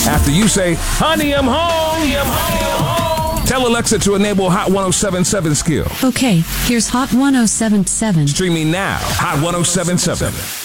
After you say, honey, I'm home. Tell Alexa to enable Hot 1077 skill. Okay, here's Hot 1077. Streaming now, Hot 1077.